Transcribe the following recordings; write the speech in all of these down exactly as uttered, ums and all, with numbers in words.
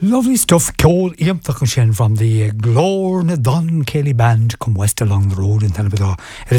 Lovely stuff. Cole Iamtachenshen from the Glorna Don Kelly Band come west along the road in Talbot.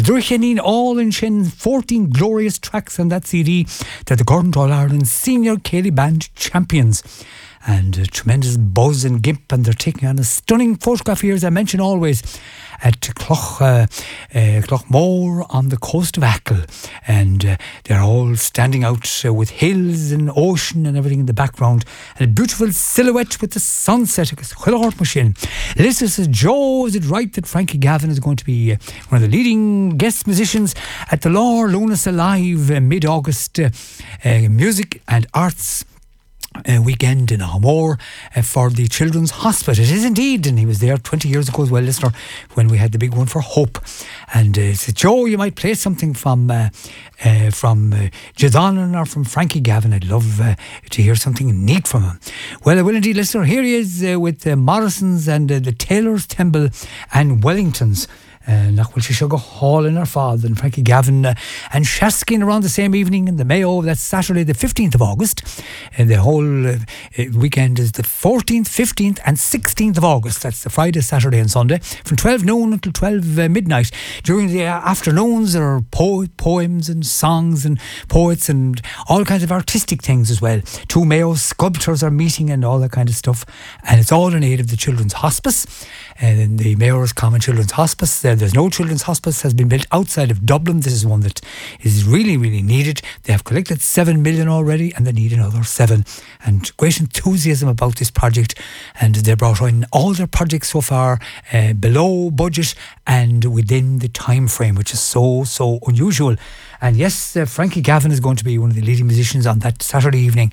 It all in Shin fourteen glorious tracks on that C D that the Gordon All Ireland Senior Kelly Band champions. And a tremendous buzz and gimp, and they're taking on a stunning photograph here, as I mention always, at Clough, uh, uh, Cloughmore on the coast of Achill. And uh, they're all standing out uh, with hills and ocean and everything in the background. And a beautiful silhouette with the sunset. Machine. Listen, says, Joe, is it right that Frankie Gavin is going to be uh, one of the leading guest musicians at the Lore Lunas Alive uh, mid-August uh, uh, Music and Arts Uh, weekend in Ahmore uh, for the Children's Hospital? It is indeed, and he was there twenty years ago as well, listener, when we had the big one for Hope. And uh, said, Joe, you might play something from uh, uh, from uh, Jadon or from Frankie Gavin. I'd love uh, to hear something neat from him. Well, I will indeed, listener. Here he is uh, with uh, Morrison's and uh, the Taylors, Temple and Wellingtons. Uh, Nachwell Shishoga Hall in our father and Frankie Gavin uh, and Shaskin around the same evening in the Mayo. That's Saturday the fifteenth of August, and the whole uh, weekend is the fourteenth, fifteenth and sixteenth of August. That's the Friday, Saturday and Sunday from twelve noon until twelve uh, midnight. During the uh, afternoons there are po- poems and songs and poets and all kinds of artistic things as well. Two Mayo sculptors are meeting and all that kind of stuff, and it's all in aid of the Children's Hospice and the Mayor's Common Children's Hospice. Uh, there's no Children's Hospice has been built outside of Dublin. This is one that is really, really needed. They have collected seven million already, and they need another seven. And great enthusiasm about this project. And they brought in all their projects so far uh, below budget and within the time frame, which is so, so unusual. And yes, uh, Frankie Gavin is going to be one of the leading musicians on that Saturday evening.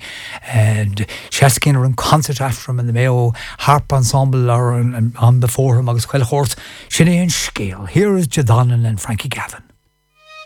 And Shaskin are in concert after him, and the Mayo Harp Ensemble are on, on before him. Agus Quail Horse, Sinead and Scale. Here is Jadon and Frankie Gavin.